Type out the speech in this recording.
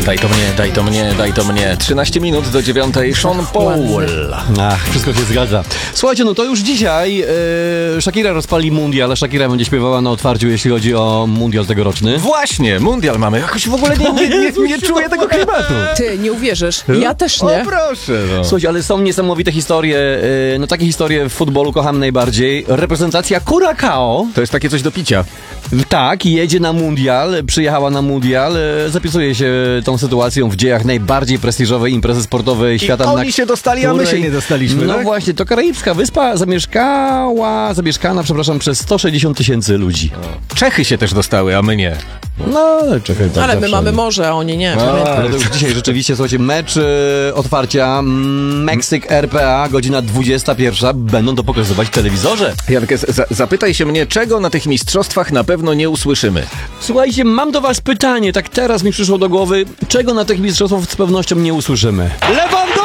Daj to mnie. 13 minut do 9. Sean Paul. Ach, wszystko się zgadza. Słuchajcie, no to już dzisiaj Shakira rozpali mundial. Shakira będzie śpiewała na otwarciu, jeśli chodzi o mundial tegoroczny. Właśnie, mundial mamy. Jakoś w ogóle nie czuję tego klimatu. Ty, nie uwierzysz. Ja też nie. O proszę. No. Słuchajcie, ale są niesamowite historie. No takie historie w futbolu kocham najbardziej. Reprezentacja Curaçao. To jest takie coś do picia. Tak, jedzie na mundial, przyjechała na mundial, zapisuje się tą sytuacją w dziejach najbardziej prestiżowej imprezy sportowej świata. I oni się dostali, a my się nie dostaliśmy, No tak? właśnie, to karaibska wyspa zamieszkana przez 160 000 ludzi. Czechy się też dostały, a my nie. No, czekaj, tak Ale my zawsze. mamy morze, a oni nie. Ale to już dzisiaj rzeczywiście, słuchajcie, mecz otwarcia Meksyk RPA, godzina 21. Będą to pokazywać w telewizorze. Jankę, zapytaj się mnie, czego na tych mistrzostwach na pewno nie usłyszymy. Słuchajcie, mam do was pytanie, tak teraz mi przyszło do głowy, czego na tych mistrzostwach z pewnością nie usłyszymy. Lewandowski!